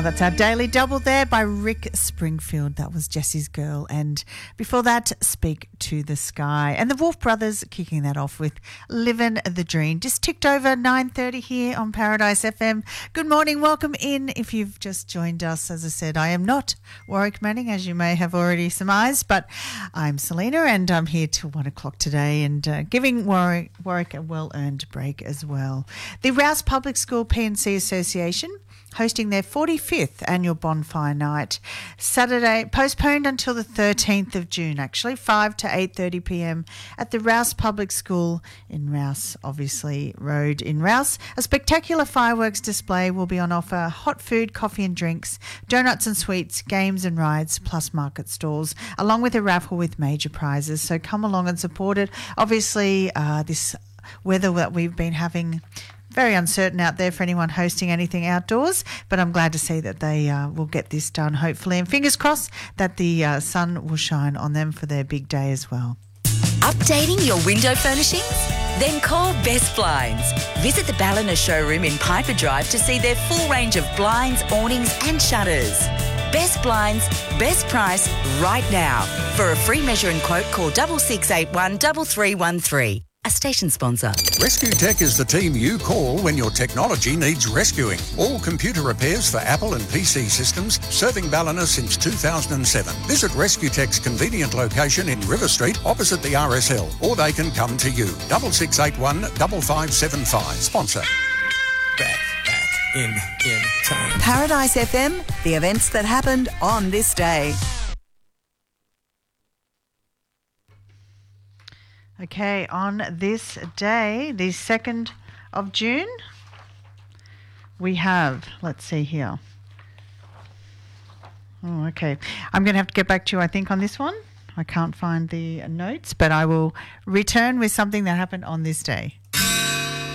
Oh, that's our daily double there by Rick Springfield. That was Jesse's Girl. And before that, Speak to the Sky. And the Wolf Brothers kicking that off with Livin' the Dream. Just ticked over 9:30 here on Paradise FM. Good morning. Welcome in. If you've just joined us, as I said, I am not Warwick Manning, as you may have already surmised, but I'm Selena and I'm here till 1 o'clock today and giving Warwick a well-earned break as well. The Rouse Public School P&C Association hosting their 45th annual bonfire night. Saturday, postponed until the 13th of June, actually, 5 to 8:30 p.m. at the Rouse Public School in Rouse, obviously, Road in Rouse. A spectacular fireworks display will be on offer, hot food, coffee and drinks, donuts and sweets, games and rides, plus market stalls, along with a raffle with major prizes. So come along and support it. Obviously, this weather that we've been having, very uncertain out there for anyone hosting anything outdoors, but I'm glad to see that they will get this done, hopefully. And fingers crossed that the sun will shine on them for their big day as well. Updating your window furnishings? Then call Best Blinds. Visit the Ballina showroom in Piper Drive to see their full range of blinds, awnings and shutters. Best Blinds, best price right now. For a free measure and quote, call 6681 3313. A station sponsor. Rescue Tech is the team you call when your technology needs rescuing. All computer repairs for Apple and PC systems, serving Ballina since 2007. Visit Rescue Tech's convenient location in River Street, opposite the RSL, or they can come to you. 6681 5575. Sponsor. Back in time. Paradise FM, the events that happened on this day. Okay, on this day, the 2nd of June, we have, let's see here. Oh, okay. I'm going to have to get back to you, I think, on this one. I can't find the notes, but I will return with something that happened on this day.